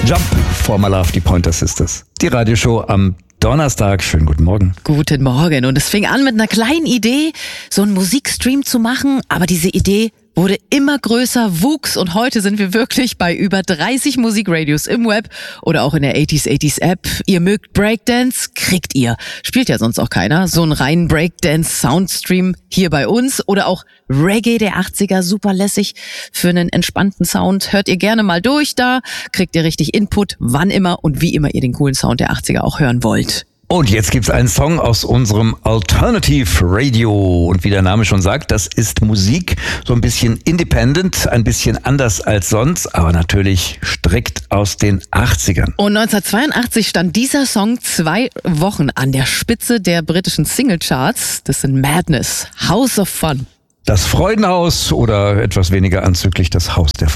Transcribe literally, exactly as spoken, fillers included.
Jump for My Love, die Pointer Sisters. Die Radioshow am Donnerstag. Schönen guten Morgen. Guten Morgen. Und es fing an mit einer kleinen Idee, so einen Musikstream zu machen. Aber diese Idee wurde immer größer, wuchs und heute sind wir wirklich bei über dreißig Musikradios im Web oder auch in der achtziger achtziger App. Ihr mögt Breakdance, kriegt ihr. Spielt ja sonst auch keiner. So einen reinen Breakdance-Soundstream hier bei uns oder auch Reggae der achtziger, super lässig für einen entspannten Sound. Hört ihr gerne mal durch da, kriegt ihr richtig Input, wann immer und wie immer ihr den coolen Sound der achtziger auch hören wollt. Und jetzt gibt's einen Song aus unserem Alternative Radio. Und wie der Name schon sagt, das ist Musik, so ein bisschen independent, ein bisschen anders als sonst, aber natürlich strikt aus den achtzigern. Und neunzehnhundertzweiundachtzig stand dieser Song zwei Wochen an der Spitze der britischen Singlecharts. Das sind Madness, House of Fun. Das Freudenhaus oder etwas weniger anzüglich das Haus der Freude.